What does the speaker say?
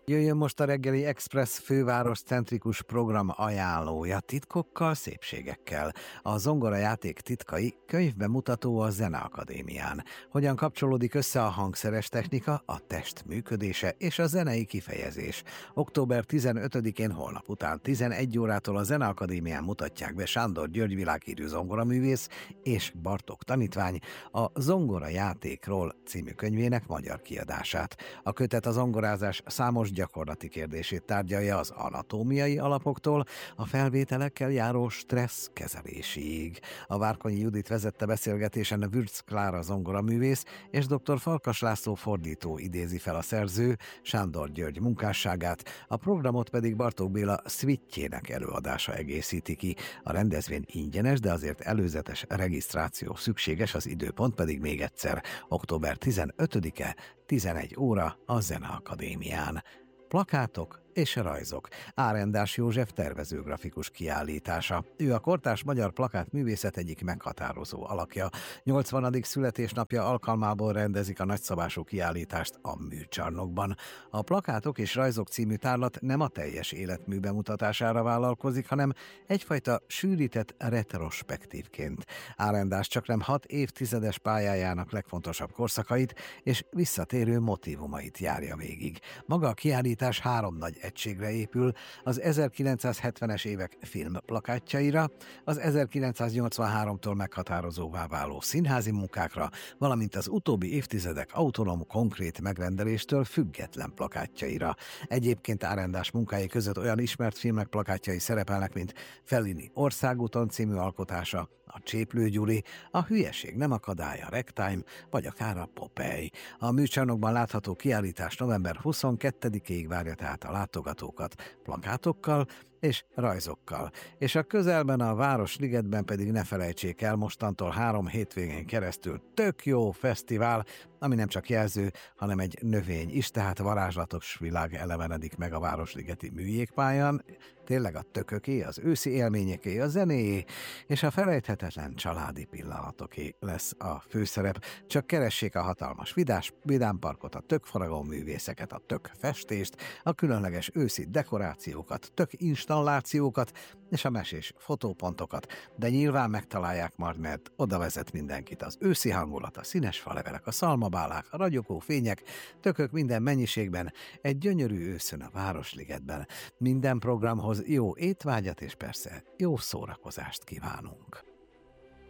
Jöjjön most a reggeli Express főváros-centrikus program ajánlója titkokkal, szépségekkel. A zongorajáték titkai könyvbemutató a Zeneakadémián. Hogyan kapcsolódik össze a hangszeres technika, a test működése és a zenei kifejezés. Október 15-én holnap után 11 órától a Zeneakadémián mutatják be Sándor György világhírű zongoraművész és Bartók tanítvány a Zongorajátékról című könyvének magyar kiadását. A kötet a zongorázás számos gyakorlati kérdését tárgyalja az anatómiai alapoktól a felvételekkel járó stressz kezeléséig. A Várkonyi Judit vezette beszélgetésen Würz Klára zongoraművész és dr. Farkas László fordító idézi fel a szerző Sándor György munkásságát, a programot pedig Bartók Béla szvittjének előadása egészíti ki. A rendezvény ingyenes, de azért előzetes regisztráció szükséges, az időpont pedig még egyszer október 15-e 11 óra a Zeneakadémián. Plakátok és rajzok. Árendás József tervező-grafikus kiállítása. Ő a kortárs magyar plakátművészet egyik meghatározó alakja. 80. születésnapja alkalmából rendezik a nagyszabású kiállítást a Műcsarnokban. A Plakátok és rajzok című tárlat nem a teljes életmű bemutatására vállalkozik, hanem egyfajta sűrített retrospektívként. Árendás csaknem 6 évtizedes pályájának legfontosabb korszakait és visszatérő motívumait járja végig. Maga a kiállítás 3 nagy egységre épül: az 1970-es évek filmplakátjaira, az 1983-tól meghatározóvá váló színházi munkákra, valamint az utóbbi évtizedek autonóm konkrét megrendeléstől független plakátjaira. Egyébként Árendás munkái között olyan ismert filmek plakátjai szerepelnek, mint Fellini Országúton című alkotása, a Cséplő Gyuri, a Hülyeség nem akadálya, Ragtime, vagy akár a Popeye. A Műcsarnokban látható kiállítás november 22-ig várja tehát a látogatókat plakátokkal és rajzokkal. És a közelben, a Városligetben pedig ne felejtsék el, mostantól 3 hétvégén keresztül tök jó fesztivál, ami nem csak jelző, hanem egy növény is, tehát varázslatos világ elevenedik meg a Városligeti műjégpályán. Tényleg a tököké, az őszi élményeké, a zenéjé és a felejthetetlen családi pillanatoké lesz a főszerep. Csak keressék a hatalmas vidámparkot, a tökfaragó művészeket, a tökfestést, a különleges őszi dekorációkat, tökinstallációkat és a mesés fotópontokat, de nyilván megtalálják majd, mert oda vezet mindenkit az őszi hangulat, a színes falevelek, a szalmabálák, a ragyogó fények, tökök minden mennyiségben, egy gyönyörű őszön a Városligetben. Minden programhoz jó étvágyat és persze jó szórakozást kívánunk.